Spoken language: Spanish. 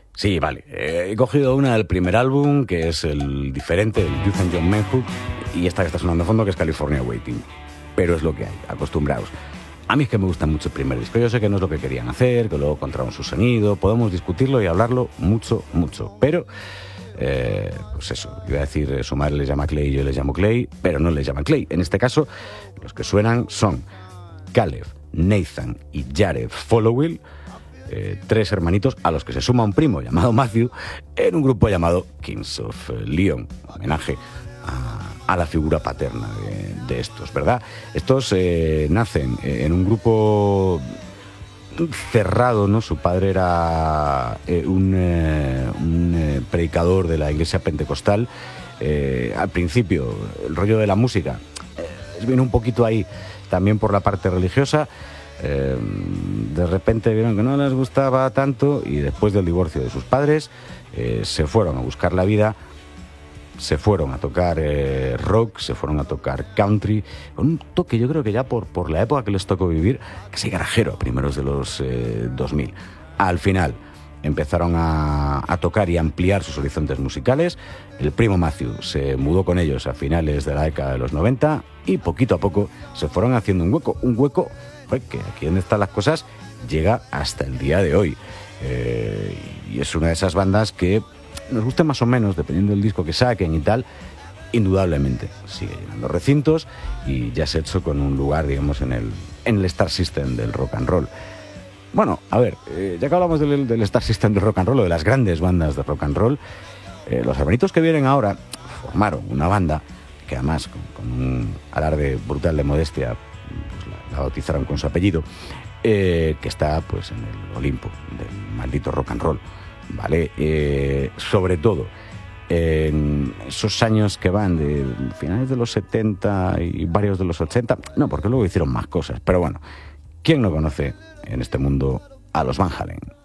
Sí, vale. He cogido una del primer álbum, que es el diferente, el Youth and Young Manhood, y esta que está sonando de fondo, que es California Waiting. Pero es lo que hay, acostumbraos. A mí es que me gusta mucho el primer disco. Yo sé que no es lo que querían hacer, que luego encontraron su sonido, podemos discutirlo y hablarlo mucho, mucho. Pero, pues eso, iba a decir, su madre les llama Clay, yo les llamo Clay, pero no les llaman Clay. En este caso, los que suenan son Caleb, Nathan y Jared Followill, tres hermanitos a los que se suma un primo llamado Matthew en un grupo llamado Kings of Leon, homenaje a la figura paterna de estos, ¿verdad? Estos nacen en un grupo cerrado, ¿no? Su padre era un predicador de la iglesia pentecostal. Al principio, el rollo de la música viene un poquito ahí también por la parte religiosa. De repente vieron que no les gustaba tanto y después del divorcio de sus padres se fueron a buscar la vida, se fueron a tocar rock, se fueron a tocar country, con un toque, yo creo que ya por la época que les tocó vivir, casi garajero a primeros de los 2000. Al final empezaron a tocar y ampliar sus horizontes musicales. El primo Matthew se mudó con ellos a finales de la década de los 90 y poquito a poco se fueron haciendo un hueco que aquí donde están las cosas llega hasta el día de hoy. Y es una de esas bandas que nos guste más o menos, dependiendo del disco que saquen y tal, indudablemente sigue llenando recintos y ya se ha hecho con un lugar, digamos, en el Star System del rock and roll. Bueno, a ver, ya que hablamos del Star System del rock and roll o de las grandes bandas de rock and roll, los hermanitos que vienen ahora formaron una banda que además con un alarde brutal de modestia la bautizaron con su apellido, que está pues en el Olimpo del maldito rock and roll, ¿vale? Sobre todo en esos años que van de finales de los 70 y varios de los 80, no, porque luego hicieron más cosas, pero bueno, ¿quién no conoce en este mundo a los Van Halen?